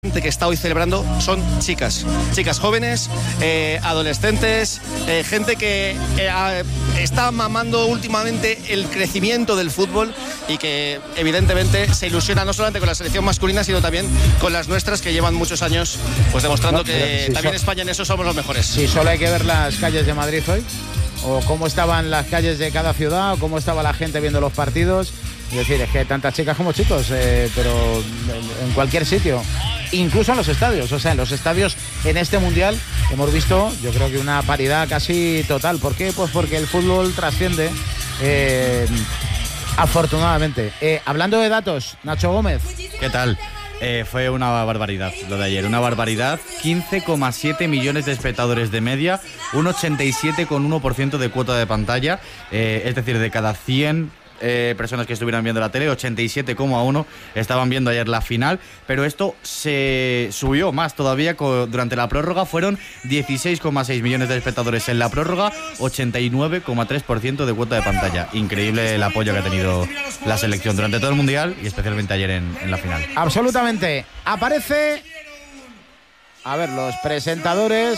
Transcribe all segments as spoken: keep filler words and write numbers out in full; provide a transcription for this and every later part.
que está hoy celebrando son chicas, chicas jóvenes, eh, adolescentes, eh, gente que eh, está mamando últimamente el crecimiento del fútbol y que evidentemente se ilusiona no solamente con la selección masculina, sino también con las nuestras, que llevan muchos años pues demostrando no, que si también so España en eso somos los mejores. Si solo hay que ver las calles de Madrid hoy, o cómo estaban las calles de cada ciudad, o cómo estaba la gente viendo los partidos. Es decir, es que tantas chicas como chicos, eh, pero en cualquier sitio, incluso en los estadios. O sea, en los estadios en este Mundial hemos visto, yo creo que una paridad casi total. ¿Por qué? Pues porque el fútbol trasciende, eh, afortunadamente. Eh, hablando de datos, Nacho Gómez. ¿Qué tal? Eh, fue una barbaridad lo de ayer, una barbaridad. quince coma siete millones de espectadores de media, un ochenta y siete coma uno por ciento de cuota de pantalla, eh, es decir, de cada cien Eh, personas que estuvieran viendo la tele, ochenta y siete coma uno estaban viendo ayer la final, pero esto se subió más todavía durante la prórroga. Fueron dieciséis coma seis millones de espectadores en la prórroga, ochenta y nueve coma tres por ciento de cuota de pantalla. Increíble el apoyo que ha tenido la selección durante todo el Mundial y especialmente ayer en, en la final. Absolutamente. Aparece, a ver, los presentadores.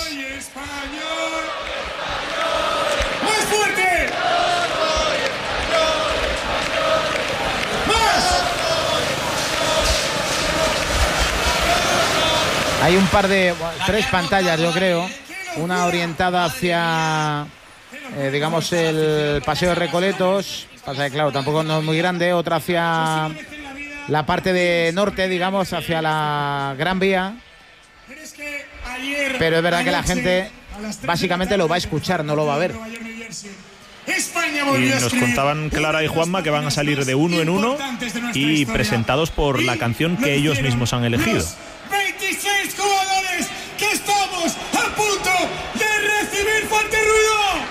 Hay un par de, tres pantallas, yo creo. Una orientada hacia, eh, digamos, el Paseo de Recoletos. Pasa que, claro, tampoco no es muy grande. Otra hacia la parte de norte, digamos, hacia la Gran Vía. Pero es verdad que la gente básicamente lo va a escuchar, no lo va a ver. Y nos contaban Clara y Juanma que van a salir de uno en uno y presentados por la canción que ellos mismos han elegido. veintiséis jugadores que estamos a punto de recibir fuerte ruido.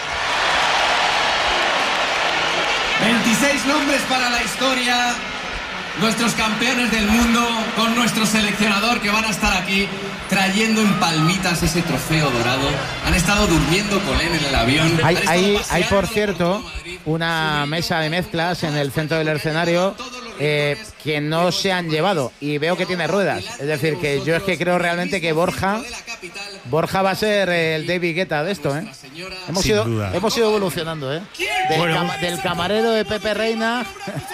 veintiséis nombres para la historia. Nuestros campeones del mundo con nuestro seleccionador que van a estar aquí trayendo en palmitas ese trofeo dorado. Han estado durmiendo con él en el avión. Hay, hay, hay por cierto, una mesa de mezclas en el centro del escenario eh, que no se han llevado y veo que tiene ruedas. Es decir, que yo es que creo realmente que Borja Borja va a ser el David Guetta de esto, ¿eh? Hemos ido, hemos ido evolucionando, ¿eh? Del, bueno. cama, del camarero de Pepe Reina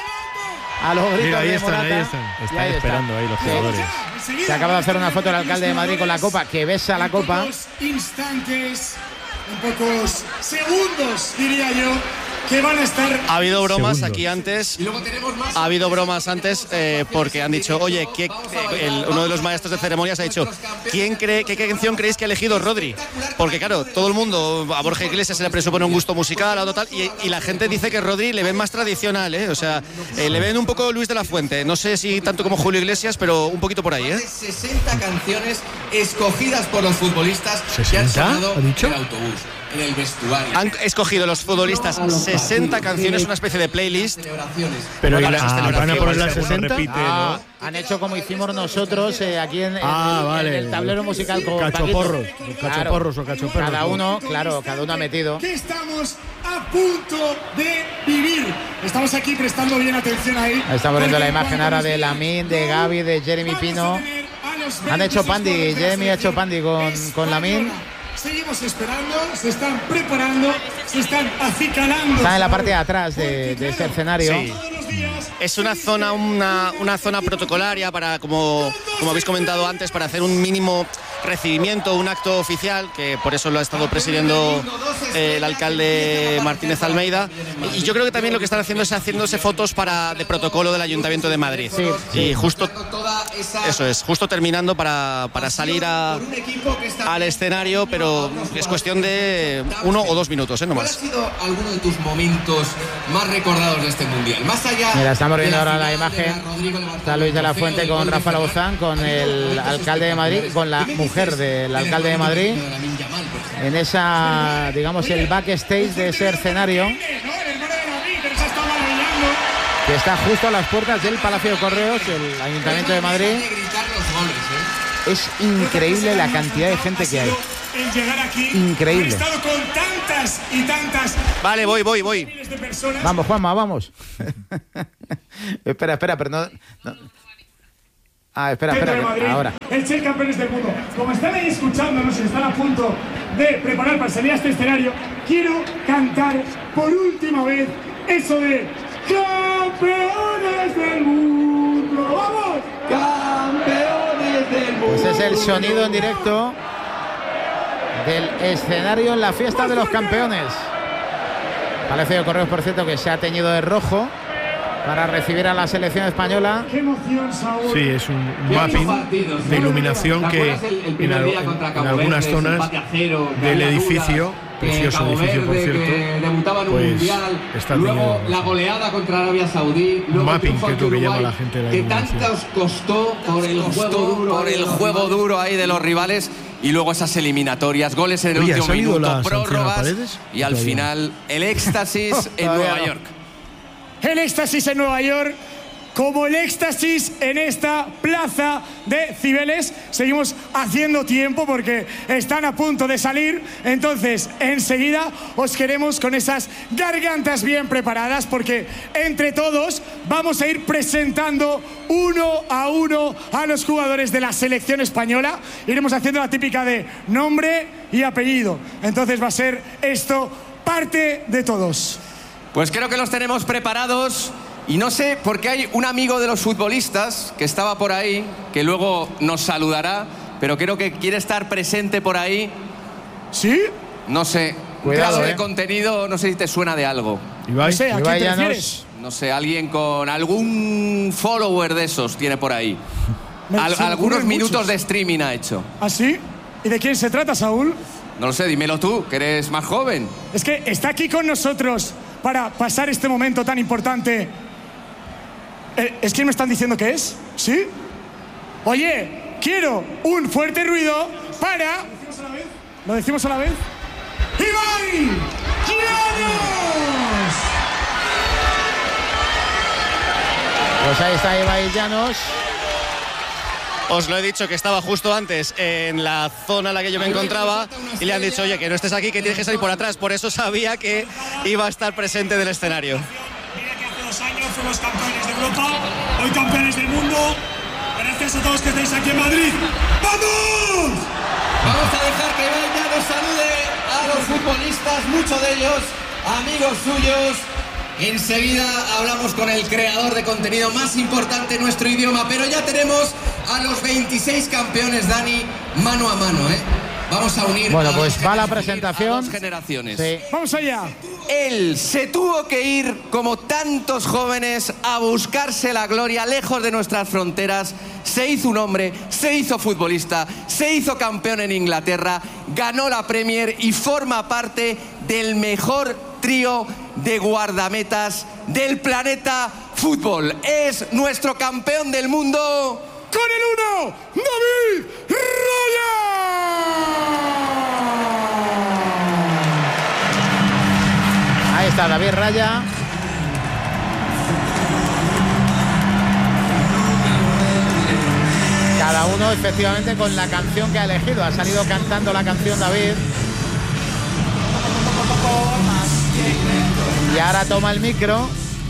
a los gritos. Mira, ahí de están, Morata. ahí están. Están ahí esperando está. ahí los jugadores. Sí. Se acaba de hacer una foto del alcalde de Madrid con la copa, que besa la copa. En pocos instantes, en pocos segundos, diría yo, que van a estar. Ha habido bromas Segundos. aquí antes. Ha habido bromas antes eh, porque han dicho, oye, ¿qué, el, uno de los maestros de ceremonias ha dicho, ¿quién cree, qué, qué canción creéis que ha elegido Rodri? Porque claro, todo el mundo, a Borja Iglesias se le presupone un gusto musical, a total, y, y la gente dice que Rodri le ven más tradicional, ¿eh? O sea, eh, le ven un poco Luis de la Fuente. No sé si tanto como Julio Iglesias, pero un poquito por ahí, ¿eh? sesenta canciones escogidas por los futbolistas que han sonado en el autobús, en el vestuario. Han escogido los futbolistas sesenta canciones, una especie de playlist. Pero ¿y la, la- ah, van a poner las sesenta? sesenta? Ah, han hecho como hicimos nosotros eh, aquí en, en Ah, el, vale. en el tablero musical con Cachoporros, Paquito. los cachoporros o cachoperros. Cada uno, claro, cada uno ha metido. Que estamos a punto de vivir. Estamos aquí prestando bien atención ahí. Ahí estamos viendo la porque imagen ahora de Lamine, de Gavi, de Jeremy vamos a Pino. tener a los Han hecho veintiséis pandi, jugadores de la Jeremy ha hecho selección pandi con, con Lamine. española. Seguimos esperando, se están preparando, se están acicalando. Está en la parte de atrás de, de ese escenario. Sí. Es una zona, una, una zona protocolaria para, como, como habéis comentado antes, para hacer un mínimo recibimiento, un acto oficial, que por eso lo ha estado presidiendo eh, el alcalde Martínez Almeida. Y yo creo que también lo que están haciendo es haciéndose fotos para de protocolo del Ayuntamiento de Madrid. Sí. Y justo, eso es, justo terminando para, para salir a, al escenario, pero es cuestión de uno o dos minutos, ¿eh? No ¿Cuál ha más. sido alguno de tus momentos más recordados de este mundial? Más allá. Mira, estamos viendo de ahora la final imagen. de Rodrigo Levantando Está Luis de la el trofeo Fuente del con gol de Rafa Ferran. Lauzán, con el alcalde de Madrid, con la mujer del alcalde de Madrid, en esa, digamos, el backstage de ese escenario, que está justo a las puertas del Palacio de Correos, el Ayuntamiento de Madrid. Es increíble la cantidad de gente que hay. El llegar aquí, Increíble. han estado con tantas y tantas. Vale, voy, voy, voy. miles de personas. Vamos, Juanma, vamos. espera, espera, pero no, no. Ah, espera, espera, Centro de que- Madrid, ahora. el ser campeones del mundo. Como están ahí escuchándonos y están a punto de preparar para salir a este escenario, quiero cantar por última vez eso de campeones del mundo. ¡Vamos! Campeones del mundo. Ese es el sonido en directo del escenario en la fiesta de los campeones. Palacio de Correos, por cierto, que se ha teñido de rojo para recibir a la selección española. ¡Qué emoción, Saúl! Sí, es un mapping de iluminación que en, al- en algunas zonas del edificio, precioso edificio por cierto, pues está luego teñido la rojo. goleada contra Arabia Saudí, luego Mapping, el triunfo que es lo que ante llama Uruguay, la gente de la que iluminación. tanto os costó por el juego duro, por el juego duro ahí de los rivales y luego esas eliminatorias, goles en el Oye, ¿ha último salido minuto, la sanción a prórrogas Paredes? y al Todavía no. final el éxtasis en Todavía Nueva no. York. El éxtasis en Nueva York, como el éxtasis en esta plaza de Cibeles. Seguimos haciendo tiempo porque están a punto de salir. Entonces, enseguida os queremos con esas gargantas bien preparadas porque entre todos vamos a ir presentando uno a uno a los jugadores de la selección española. Iremos haciendo la típica de nombre y apellido. Entonces va a ser esto parte de todos. Pues creo que los tenemos preparados y no sé por qué hay un amigo de los futbolistas que estaba por ahí, que luego nos saludará, pero creo que quiere estar presente por ahí. ¿Sí? No sé, Cuidado, clase eh. de contenido, no sé si te suena de algo. Ibai, No sé, ¿a quién Ibai te Llanos. refieres? No sé, alguien con algún follower de esos tiene por ahí. Me- Al- se me algunos ocurren minutos muchos. de streaming ha hecho. ¿Ah, sí? ¿Y de quién se trata, Saúl? No lo sé, dímelo tú, que eres más joven. Es que está aquí con nosotros para pasar este momento tan importante. Eh, ¿Es quién me están diciendo que es? ¿Sí? Oye, quiero un fuerte ruido para... ¿Lo decimos a la vez? ¡Ibai Llanos! Pues ahí está Ibai Llanos. Os lo he dicho que estaba justo antes en la zona en la que yo me encontraba y le han dicho, oye, que no estés aquí, que tienes que salir por atrás. Por eso sabía que iba a estar presente del escenario. Mira que hace dos años fuimos campeones de Europa, hoy campeones del mundo. Gracias a todos que estáis aquí en Madrid. ¡Vamos! Vamos a dejar que Ibai Llanos salude a los futbolistas, muchos de ellos amigos suyos. Enseguida hablamos con el creador de contenido más importante en nuestro idioma, pero ya tenemos a los veintiséis campeones, Dani, mano a mano, ¿eh? Vamos a unir. Bueno, a pues dos va la generaciones. presentación. A dos generaciones. Sí. ¡Vamos allá! Él se tuvo que ir, como tantos jóvenes, a buscarse la gloria lejos de nuestras fronteras. Se hizo un hombre, se hizo futbolista, se hizo campeón en Inglaterra, ganó la Premier y forma parte del mejor trío de guardametas del planeta fútbol. Es nuestro campeón del mundo. Con el uno, David Raya. Ahí está David Raya. Cada uno efectivamente con la canción que ha elegido. Ha salido cantando la canción David. Y ahora toma el micro.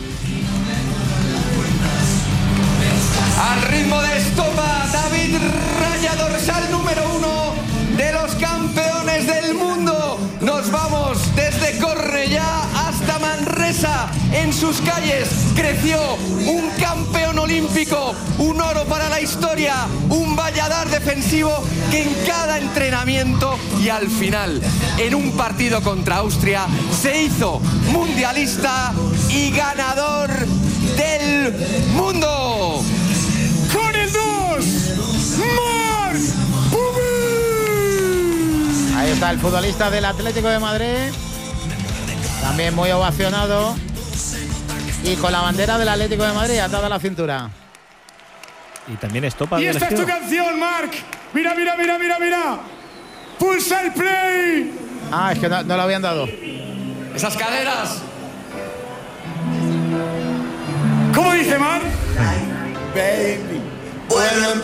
Al ritmo de estopa, David Raya, dorsal número uno de los campeones del mundo. Nos vamos desde Cornellá hasta Manresa. En sus calles creció un campeón olímpico, un oro para la historia, un valladar defensivo que en cada entrenamiento y al final, en un partido contra Austria, se hizo mundialista y ganador del mundo. Con el dos, Marc Pubi. Ahí está el futbolista del Atlético de Madrid. También muy ovacionado. Y con la bandera del Atlético de Madrid atada a la cintura. Y también estopa. Y había esta es tu elegido. canción, Marc. Mira, mira, mira, mira, mira. Pulsa el play. Ah, es que no, no lo habían dado. Esas caderas. ¿Cómo dice, Marc? Baby, when I'm